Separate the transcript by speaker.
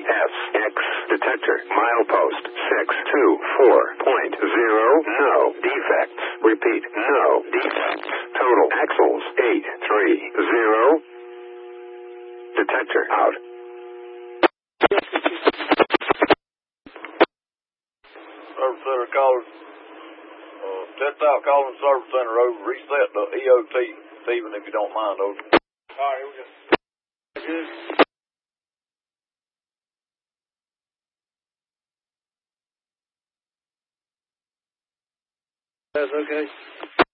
Speaker 1: SX detector. Milepost 624.0. No defects. Repeat, no defects. Total axles 830. Detector out.
Speaker 2: Service center calling. Test out calling service center over. Reset the EOT, Stephen, if you don't mind, over.
Speaker 3: Alright, here we go. Good. That's okay.